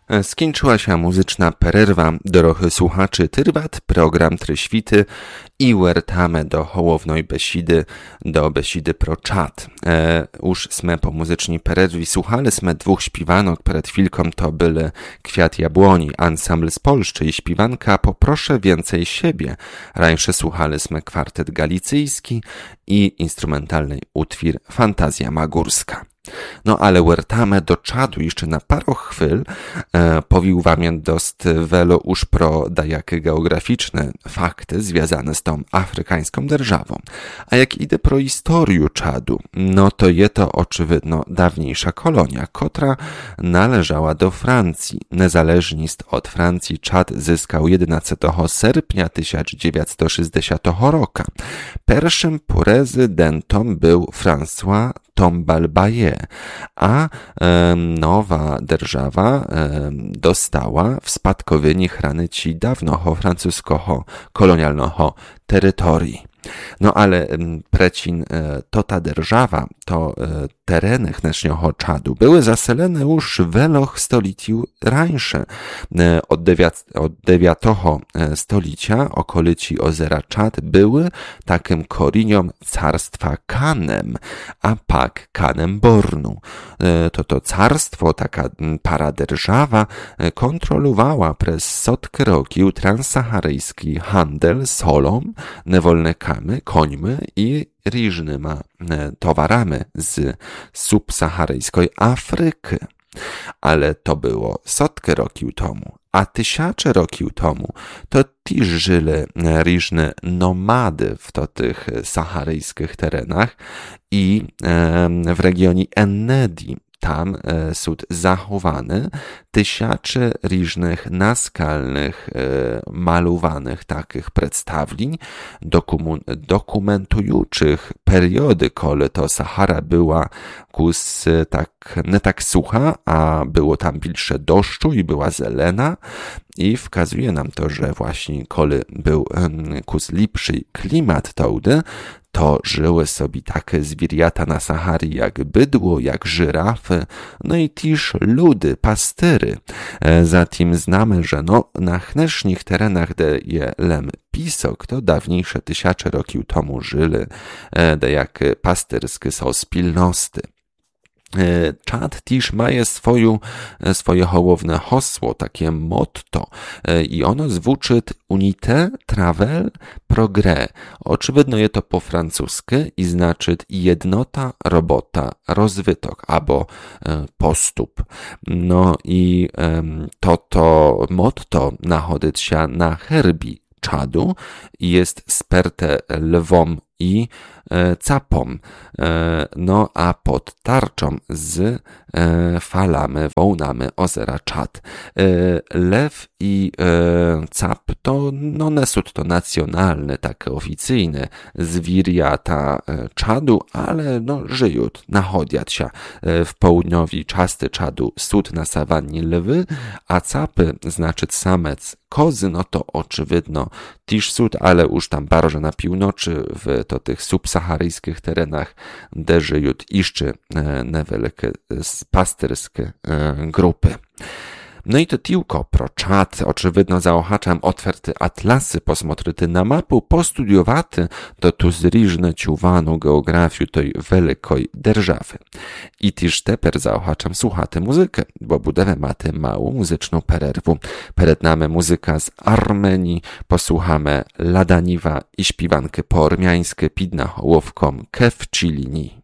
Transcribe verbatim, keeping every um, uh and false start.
Skończyła się muzyczna pererwa dorochy słuchaczy Tyrwat, program Tryświty i wertamy do hołownej besidy, do besidy pro czat. E, już sme po muzycznej pererwi słuchali sme dwóch śpiwanok, przed chwilką to były Kwiat Jabłoni, ansambl z Polszczy i śpiwanka Poproszę więcej siebie. Rańsze słuchali sme kwartet galicyjski i instrumentalny utwór Fantazja Magórska. No ale wertamy do czadu jeszcze na paru chwil, e, powił wam dost welo już pro dajakie geograficzne fakty związane z tą afrykańską державą. A jak idę pro historię czadu, no to je to oczywidno dawniejsza kolonia, która należała do Francji. Niezależnie od Francji czad zyskał jedenastego sierpnia tysiąc dziewięćset sześćdziesiątego roku. Pierwszym prezydentem był François Tombalbaye, a e, nowa держава e, dostała w spadkowienie hranici dawnoho francuskiego kolonialnego terytorii. No ale precin to ta держава, to tereny dnešního czadu były zaselene już weloch stoliciu rańsze. Od, dewiat, od dziewiątego stolicia okolici ozera Czad były takim koriniom carstwa Kanem, a pak Kanem Bornu. To to carstwo, taka para держава kontrolowała przez setki roki transsaharyjski handel solą, niewolnikami, końmi i różnymi towarami z subsaharyjskiej Afryki. Ale to było setki roki temu, a tysiące roki temu to też żyli różne nomady w to tych saharyjskich terenach i w regionie Ennedi. Tam e, są zachowane tysiące różnych naskalnych, e, malowanych takich przedstawień dokumentujących periody, kiedy to Sahara była kus tak, nie tak sucha, a było tam więcej deszczu i była zelena. I wskazuje nam to, że właśnie kiedy był kus lepszy klimat taudy, to żyły sobie takie zwierzęta na Saharii jak bydło, jak żyrafy, no i też ludy, pastyry. Zatem znamy, że no, na dnešních terenach, gdzie je lem pisok, to dawniejsze tysiące roki temu żyli dejakie pastyrskie są spilnosty. Czad też ma swoją, swoje hołowne hasło, takie motto i ono zwuczy unité, travel, progrès. Oczywiście jest to po francusku i znaczy jednota, robota, rozwytok albo postup. No i to to motto nachodzi się na herbi Czadu i jest sperte lwom i e, capom, e, no a pod tarczą z e, falami, wołnami ozera Czad. E, lew i e, cap to, no nie są to nacjonalne, takie oficyjne zwierzęta e, Czadu, ale no żyją, nachodzą się e, w południowej części Czadu są na sawannie lwy, a capy, znaczy samec kozy, no to oczywidno też są, ale już tam bardzo na północy, w to tych subsaharyjskich terenach, gdzie żyją jeszcze niewielkie pasterskie grupy. No i to tylko pro czat, oczywidno zaochaczam otwarte atlasy, posmotryty na mapu, postudiowaty, to tu zriżne ciuwanu geografiu tej wielkiej держаwy. I też teper zaochaczam słuchaty muzykę, bo budowę maty małą muzyczną pererwu. Przed nami muzyka z Armenii, posłuchamy Ladaniwa i śpiwankę po ormiańskie pidna hołowką Kef Chilini.